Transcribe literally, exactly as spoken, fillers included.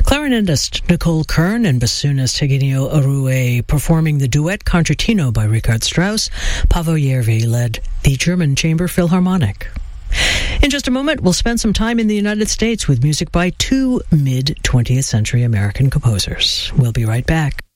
Clarinetist Nicole Kern and bassoonist Higinio Arue performing the duet Concertino by Richard Strauss. Paavo Järvi led the German Chamber Philharmonic. In just a moment, we'll spend some time in the United States with music by two mid-twentieth century American composers. We'll be right back.